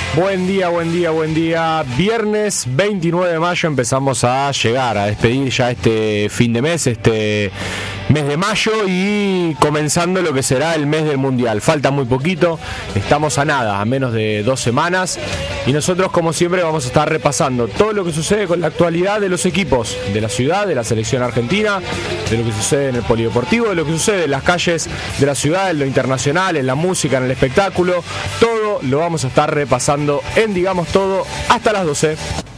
Buen día, buen día, buen día. Viernes 29 de mayo empezamos a llegar, a despedir ya este fin de mes, este mes de mayo y comenzando lo que será el mes del Mundial. Falta muy poquito, estamos a nada, a menos de 2 semanas y nosotros como siempre vamos a estar repasando todo lo que sucede con la actualidad de los equipos de la ciudad, de la selección argentina, de lo que sucede en el polideportivo, de lo que sucede en las calles de la ciudad, en lo internacional, en la música, en el espectáculo. Todo lo vamos a estar repasando en Digamos Todo hasta las 12.